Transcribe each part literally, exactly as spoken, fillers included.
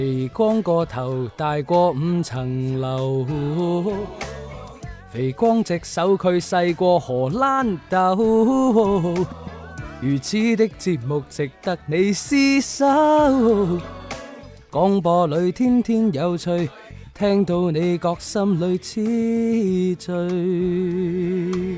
肥光個頭大過五層樓，肥光隻手佢細過荷蘭豆，如此的節目值得你廝守。廣播裏天天有趣，聽到你覺心裏痴醉。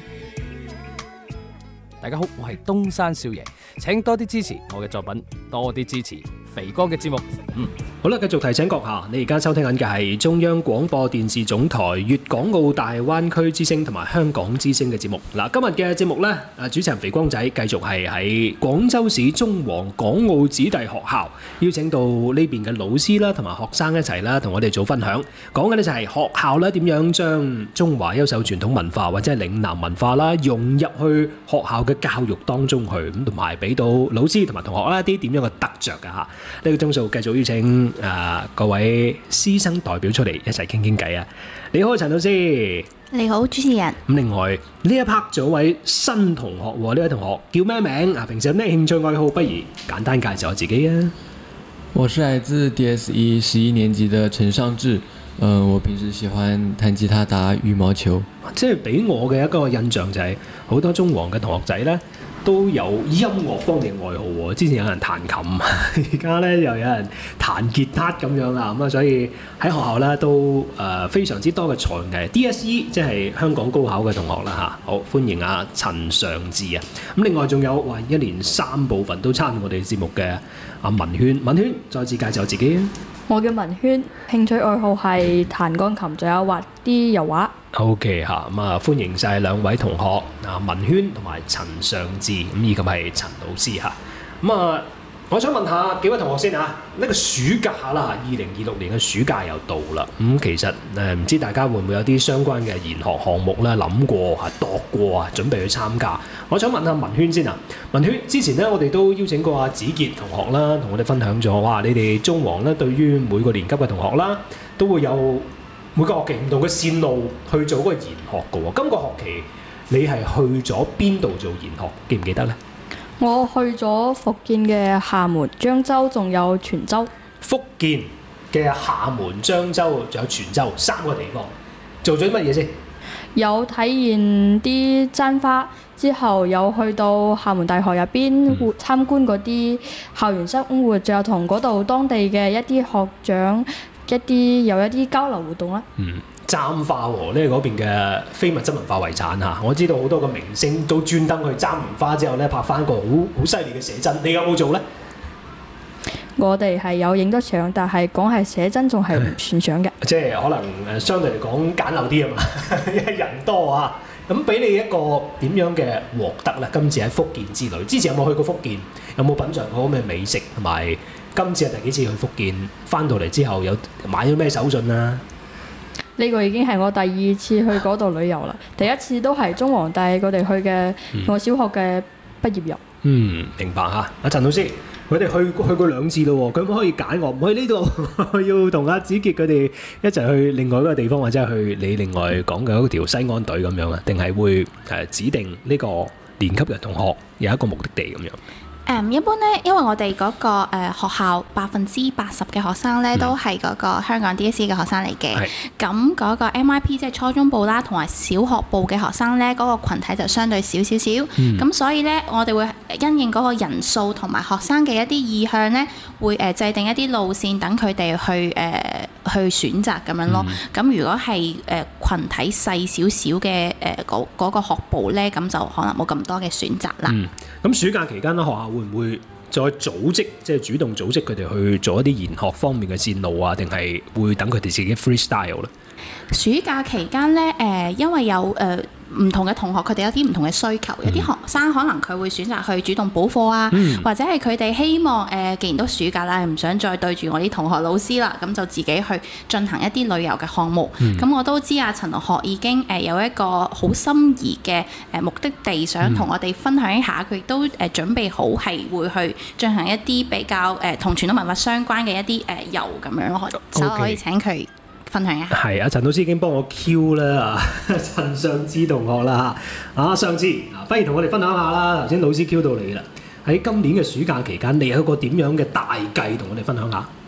大家好，我係東山少爺，請多啲支持我嘅作品，多啲支持肥哥嘅節目。嗯， 好啦，繼續提醒閣下，你而家收聽緊嘅係中央廣播電視總台粵港澳大灣區之聲同埋香港之聲嘅節目。嗱，今日嘅節目呢，誒主持人肥光仔繼續係喺廣州市中皇港澳子弟學校邀請到呢邊嘅老師啦，同埋學生一齊啦，同我哋做分享。講嘅呢就係學校咧點樣將中華優秀傳統文化或者係嶺南文化啦融入去學校嘅教育當中去，咁同埋俾到老師同埋同學啦一啲點樣嘅得着嘅嚇。呢個鐘數繼續邀請誒、呃、各位師生代表出嚟一齊傾傾偈啊！你好，陳老師。 你好，主持人。 咁另外呢一 part 仲有位新同學喎，呢位同學叫咩名啊？平時有咩興趣愛好？不如簡單介紹下自己啊！ 我是來自 D S E 十一年級的陳尚志。嗯、呃，我平時喜歡彈吉他、打羽毛球。 即係俾我嘅一個印象就係、是、好多中皇嘅同學仔呢都有音樂方面嘅愛好喎。之前有人彈琴，而家咧又有人彈吉他咁樣啦。咁啊，所以喺學校咧都誒、呃、非常之多嘅才藝。D S E 即係香港高考嘅同學啦嚇。好，歡迎啊陳尚志啊。咁另外仲有哇一連三部分都參與我哋節目嘅阿文軒。文軒再次介紹自己。 我叫文軒，興趣愛好係彈鋼琴，仲有畫啲油畫。 O.K. 嚇，咁啊歡迎晒兩位同學啊，文軒同埋陳尚志，咁以及係陳老師嚇。咁啊，我想問下幾位同學先啊，呢個暑假啦，二零二六年嘅暑假又到啦。咁其實誒唔知大家會唔會有啲相關嘅研學項目咧諗過啊、度過啊，準備去參加？我想問下文軒先啊，文軒之前咧我哋都邀請過阿子傑同學啦，同我哋分享咗，哇！你哋中皇咧對於每個年級嘅同學啦，都會有每個學期唔同嘅線路去做嗰個研學嘅喎。今個學期你係去咗邊度做研學？記唔記得呢？ 我去咗福建嘅廈門、漳州，仲有泉州。 福建嘅廈門、漳州仲有泉州三個地方，做咗啲乜嘢先？ 有體驗啲簪花，之後有去到廈門大學入邊會參觀嗰啲校園生活，仲有同嗰度當地嘅一啲學長一啲有一啲交流活動啦。 嗯，簪花喎，呢嗰邊嘅非物質文化遺產嚇，我知道好多個明星都專登去簪完花之後咧拍翻個好好犀利嘅寫真，你有冇做呢？ 我哋係有影得相，但係講係寫真仲係唔算相嘅。 即係可能誒相對嚟講簡陋啲啊嘛，因為人多啊。咁俾你一個點樣嘅獲得咧？今次喺福建之旅，之前有冇去過福建？有冇品嚐過咩美食？同埋今次係第幾次去福建？翻到嚟之後有買咗咩手信啊？ 呢個已經係我第二次去嗰度旅遊啦。第一次都係中皇帶我哋去嘅，我小學嘅畢業遊。嗯， 明白嚇。阿陳老師，佢哋去去過兩次咯喎，佢可唔可以揀我唔去呢度，要同阿子傑佢哋一齊去另外一個地方，或者係去你另外講嘅嗰條西安隊咁樣啊？定係會誒指定呢個年級嘅同學有一個目的地咁樣？ 誒、um, 一般咧，因為我哋嗰、那個誒、呃、學校百分之八十嘅學生咧，嗯、都係嗰個香港 D S E 嘅學生嚟嘅。咁嗰是個 M I P 即係初中部啦，同埋小學部嘅學生咧，嗰、那個羣體就相對少少少。咁、嗯、所以咧，我哋會因應嗰個人數同埋學生嘅一啲意向咧，會誒、呃、制定一啲路線等佢哋去誒、呃、去選擇咁樣咯。咁、嗯、如果係誒、呃、羣體細少少嘅誒嗰嗰個學部咧，咁就可能冇咁多嘅選擇啦。 嗯咁暑假期間咧，學校會唔會再組織，即係主動組織佢哋去做一啲研學方面嘅線路啊？定係會等佢哋自己 freestyle 咧？ 暑假期間咧，誒、呃，因為有誒。呃唔同嘅同學，佢哋有啲唔同嘅需求，有啲學生可能佢會選擇去主動補課啊，嗯、或者係佢哋希望誒、呃，既然都暑假啦，唔想再對住我啲同學老師啦，咁就自己去進行一啲旅遊嘅項目。咁、嗯、我都知阿陳同學已經誒有一個好心儀嘅誒目的地，想同我哋分享一下，佢亦都誒準備好係會去進行一啲比較誒同傳統文化相關嘅一啲誒遊咁樣咯，所以可以請佢分享一下。係啊，陳老師已經幫我 Q 啦，陳尚志同學啦嚇，啊尚志，不如同我哋分享下啦。頭先老師 Q 到你啦，喺今年嘅暑假期間，你有一個點樣嘅大計同我哋分享下？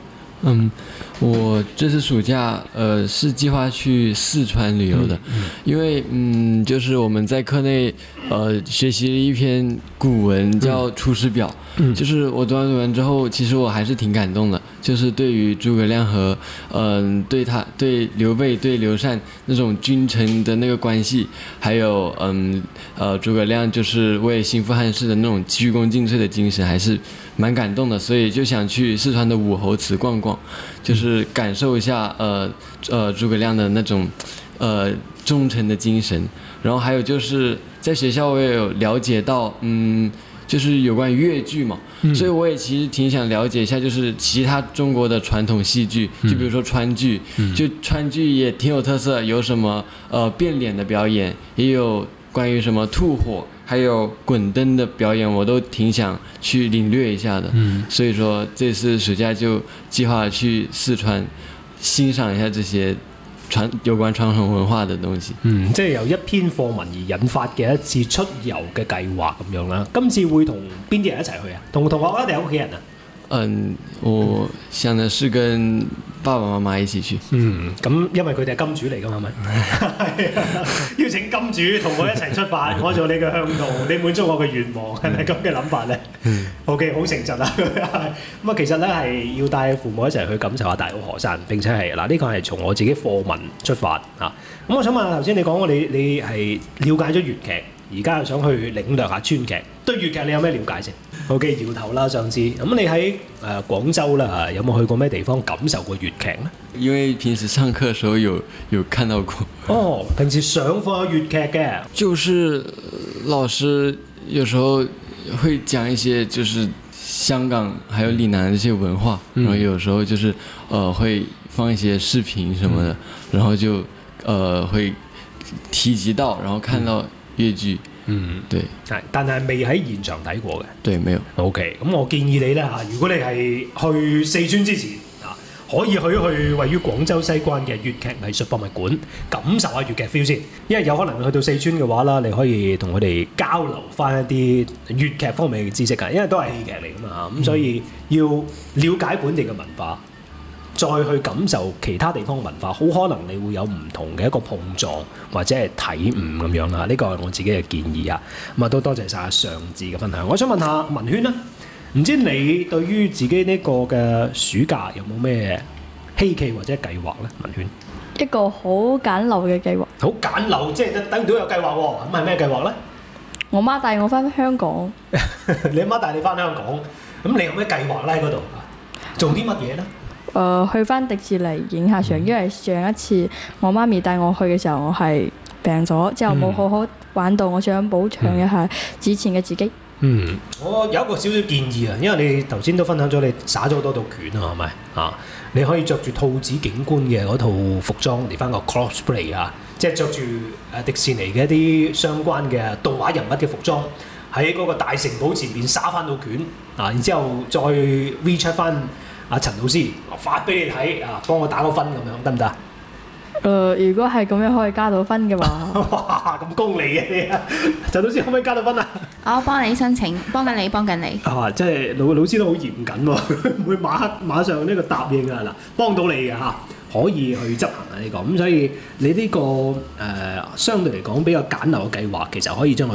嗯，我这次暑假呃是计划去四川旅游的， 嗯嗯、 因为嗯就是我们在课内呃学习了一篇古文叫《出师表》，嗯，就是我读完读完之后，其实我还是挺感动的，就是对于诸葛亮和嗯、呃、对他对刘备对刘禅那种君臣的那个关系，还有嗯呃诸葛亮就是为兴复汉室的那种鞠躬尽瘁的精神，还是蛮感动的，所以就想去四川的武侯祠逛逛，就是感受一下呃呃诸葛亮的那种呃忠诚的精神。然后还有就是在学校我也有了解到，嗯，就是有关粤剧嘛，嗯、所以我也其实挺想了解一下，就是其他中国的传统戏剧，就比如说川剧，嗯、就川剧也挺有特色，有什么呃变脸的表演，也有关于什么吐火。还有滚灯的表演，我都挺想去领略一下的。嗯，所以說這次暑假就計劃去四川欣賞一下這些傳有關傳統文化的東西。 嗯，即係由一篇課文而引發嘅一次出遊嘅計劃咁樣啦。今次會同邊啲人一齊去啊？同同學啊，定係屋企人啊？ 嗯，我想的是跟爸爸媽媽一起去。 嗯，咁因為佢哋係金主嚟㗎嘛，係咪？邀請金主同我一齊出發，我做你嘅向導，你滿足我嘅願望，係咪咁嘅諗法咧？嗯 ，OK， 好誠實啊！咁啊，其實咧係要帶父母一齊去感受下大好河山，並且係嗱呢個係從我自己課文出發啊。咁我想問下頭先你講過你你係了解咗粵劇。而家又想去領略下川劇，對粵劇你有咩了解先 ？OK， 搖頭啦，上次咁你喺誒、呃、廣州啦，有冇去過咩地方感受過粵劇呢？ 因為平時上課嘅時候有有看到過。 哦，平時上課有粵劇嘅， 就是老師有時候會講一些就是香港還有嶺南的這些文化，嗯、然後有時候就是呃會放一些視頻什麼的，嗯、然後就呃會提及到，然後看到、嗯。粵劇，嗯，對， 係，但係未喺現場睇過嘅， 對，沒有。 OK，咁我建議你咧嚇，如果你係去四川之前啊，可以去去位於廣州西關嘅粵劇藝術博物館，感受下粵劇 feel 先，因為有可能去到四川嘅話啦，你可以同佢哋交流翻一啲粵劇方面嘅知識啊，因為都係戲劇嚟噶嘛，咁、嗯、所以要了解本地嘅文化。再去感受其他地方文化，好可能你會有唔同嘅一個碰撞或者係體悟咁樣啦。呢個係我自己嘅建議啊。咁啊都多謝晒阿尚智嘅分享。我想問下文軒啦，唔知你對於自己呢個嘅暑假有冇咩希冀或者計劃咧？文軒一個好簡陋嘅計劃。 好簡陋，即係等唔到有計劃喎。咁係咩計劃咧？ 我媽帶我翻香港。 你阿媽帶你翻香港，咁你有咩計劃咧？喺嗰度做啲乜嘢咧？ 誒、呃、去翻迪士尼影下相，因為上一次我媽咪帶我去嘅時候，我係病咗，之後冇好好玩到，我想補償一下之前嘅自己。 嗯，我有一個少少建議啊，因為你頭先都分享咗你耍咗好多套拳啊，係咪啊？你可以着住兔子警官嘅嗰套服裝嚟翻個 cosplay 啊，即係着住誒迪士尼嘅一啲相關嘅動畫人物嘅服裝，喺嗰個大城堡前邊耍翻套拳啊，然之後再 reach 翻。阿陳老師發俾你睇啊，幫我打個分咁樣得唔得？誒、 呃，如果係咁樣可以加到分嘅話， 哇，咁功利嘅你啊！陳老師可唔可以加到分啊？ 我幫你申請，幫緊你，幫緊你。 啊，即係老老師都好嚴謹喎，唔會馬馬上呢個答應啊嗱，幫到你嘅嚇，可以去執行啊呢、呢個咁，所以你呢、呢個誒、呃、相對嚟講比較簡陋嘅計劃，其實可以將佢